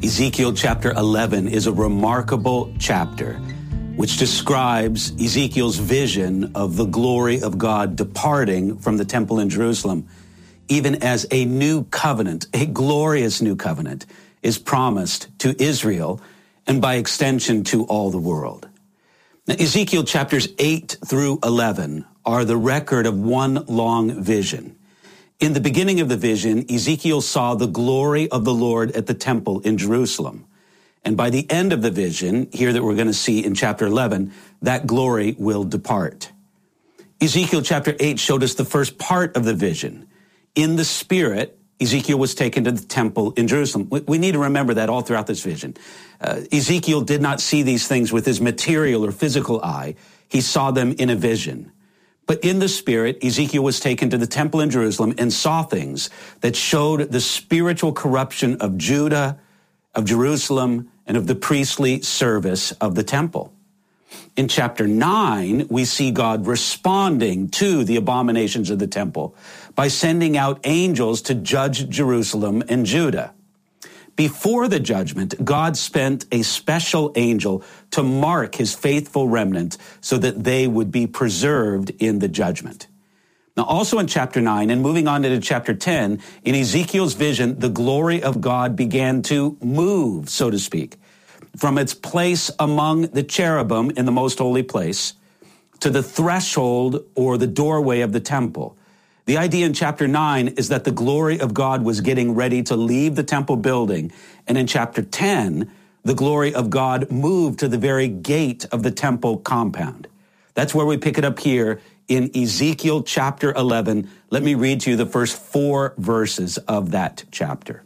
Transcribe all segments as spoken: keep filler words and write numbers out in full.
Ezekiel chapter eleven is a remarkable chapter which describes Ezekiel's vision of the glory of God departing from the temple in Jerusalem, even as a new covenant, a glorious new covenant, is promised to Israel and by extension to all the world. Now, Ezekiel chapters eight through eleven are the record of one long vision. In the beginning of the vision, Ezekiel saw the glory of the Lord at the temple in Jerusalem. And by the end of the vision, here that we're going to see in chapter eleven, that glory will depart. Ezekiel chapter eight showed us the first part of the vision. In the Spirit, Ezekiel was taken to the temple in Jerusalem. We need to remember that all throughout this vision. Uh, Ezekiel did not see these things with his material or physical eye. He saw them in a vision. But in the Spirit, Ezekiel was taken to the temple in Jerusalem and saw things that showed the spiritual corruption of Judah, of Jerusalem, and of the priestly service of the temple. In chapter nine, we see God responding to the abominations of the temple by sending out angels to judge Jerusalem and Judah. Before the judgment, God sent a special angel to mark his faithful remnant so that they would be preserved in the judgment. Now, also in chapter nine, and moving on into chapter ten, in Ezekiel's vision, the glory of God began to move, so to speak, from its place among the cherubim in the most holy place to the threshold or the doorway of the temple. The idea in chapter nine is that the glory of God was getting ready to leave the temple building. And in chapter ten, the glory of God moved to the very gate of the temple compound. That's where we pick it up here in Ezekiel chapter eleven. Let me read to you the first four verses of that chapter.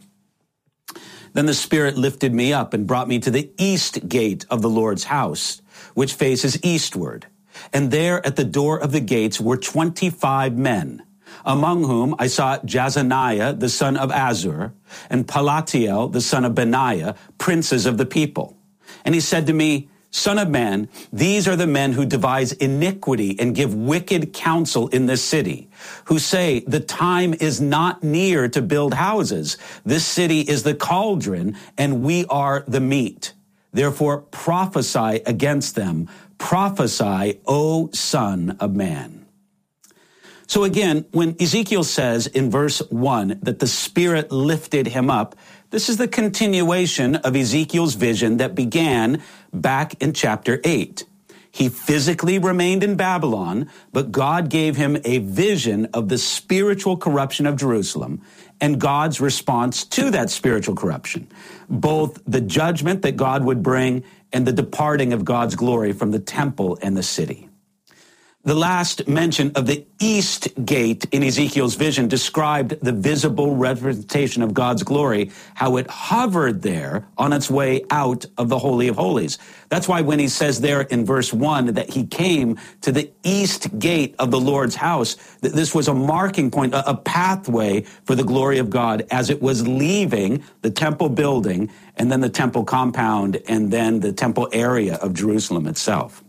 Then the Spirit lifted me up and brought me to the east gate of the Lord's house, which faces eastward. And there at the door of the gates were twenty-five men, among whom I saw Jazaniah, the son of Azur, and Palatiel, the son of Benaiah, princes of the people. And he said to me, Son of man, these are the men who devise iniquity and give wicked counsel in this city, who say the time is not near to build houses. This city is the cauldron, and we are the meat. Therefore prophesy against them. Prophesy, O Son of Man. So again, when Ezekiel says in verse one that the Spirit lifted him up, this is the continuation of Ezekiel's vision that began back in chapter eight. He physically remained in Babylon, but God gave him a vision of the spiritual corruption of Jerusalem and God's response to that spiritual corruption, both the judgment that God would bring and the departing of God's glory from the temple and the city. The last mention of the east gate in Ezekiel's vision described the visible representation of God's glory, how it hovered there on its way out of the Holy of Holies. That's why when he says there in verse one that he came to the east gate of the Lord's house, that this was a marking point, a pathway for the glory of God as it was leaving the temple building and then the temple compound and then the temple area of Jerusalem itself.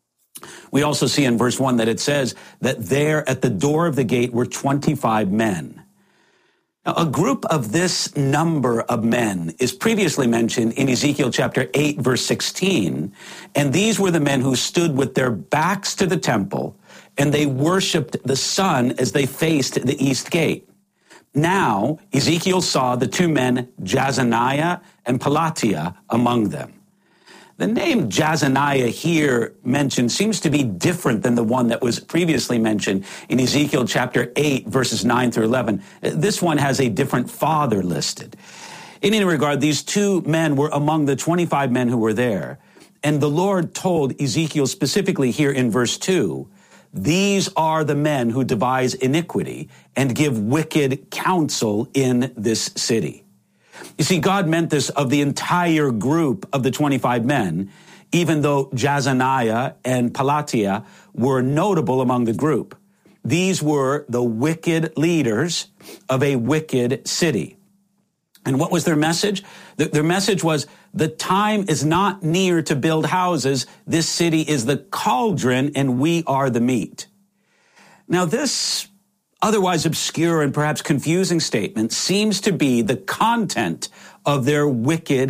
We also see in verse one that it says that there at the door of the gate were twenty-five men. Now, a group of this number of men is previously mentioned in Ezekiel chapter eight, verse sixteen, and these were the men who stood with their backs to the temple, and they worshiped the sun as they faced the east gate. Now, Ezekiel saw the two men, Jazaniah and Palatiel, among them. The name Jazaniah here mentioned seems to be different than the one that was previously mentioned in Ezekiel chapter eight, verses nine through eleven. This one has a different father listed. In any regard, these two men were among the twenty-five men who were there. And the Lord told Ezekiel specifically here in verse two, these are the men who devise iniquity and give wicked counsel in this city. You see, God meant this of the entire group of the twenty-five men, even though Jazaniah and Palatiel were notable among the group. These were the wicked leaders of a wicked city. And what was their message? Their message was, the time is not near to build houses. This city is the cauldron, and we are the meat. Now, this otherwise obscure and perhaps confusing statement seems to be the content of their wicked